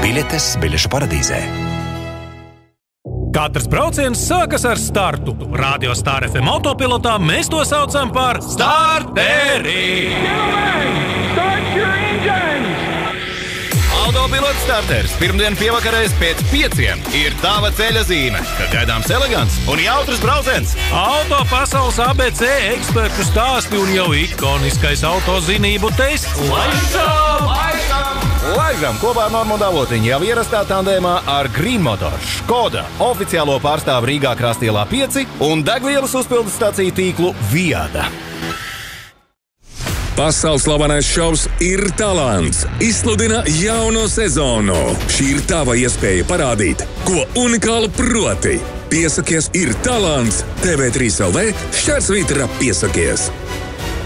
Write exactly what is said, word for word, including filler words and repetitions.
Biļetes biļešu paradīzē. Katrs brauciens sākas ar startu. Radio Star F M autopilotā mēs to saucam par starteri. Autopilots starters pirmdien pievakarēs pēc pieciem ir tava ceļa zīme, kad gaidāms elegants un jautrs brauciens. Auto pasaules A B C ekspertu stāsti un jau ikoniskais autozinību tests. Laižam! Laižam! Laižam kopā ar Normundu Avotiņu jau ierastā tandēmā ar Green Motors, Škoda, oficiālo pārstāvu Rīgā Krastielā pieci un degvielas uzpildes staciju tīklu Viada. Pasaules slavenais šovs Ir talants izsludina jauno sezonu. Šī ir tava iespēja parādīt, ko unikāli proti. Piesakies Ir talants T V trīs L V šķērsvītra piesakies.